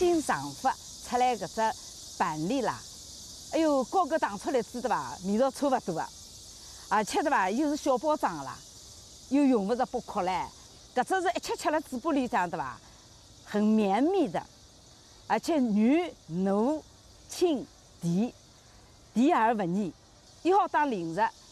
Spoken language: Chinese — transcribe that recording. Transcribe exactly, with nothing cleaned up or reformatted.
新尝发出来搿只板栗啦，哎哟，和搿打出来煮对伐？味道差勿多个，而且对伐？又是小包装个啦，又用勿着剥壳唻。搿只是一吃吃辣嘴巴里向对伐？很绵密的，而且软糯清甜，甜而勿腻，又好当零食，